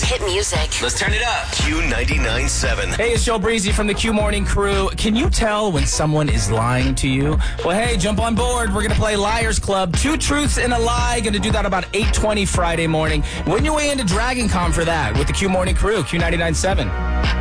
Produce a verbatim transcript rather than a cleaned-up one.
hit music. Let's turn it up. Q ninety-nine point seven. Hey, it's Joe Breezy from the Q Morning Crew. Can you tell when someone is lying to you? Well, hey, jump on board. We're going to play Liars Club. Two truths and a lie. Going to do that about eight twenty Friday morning. Win your way into Dragon Con for that with the Q Morning Crew, Q ninety-nine point seven.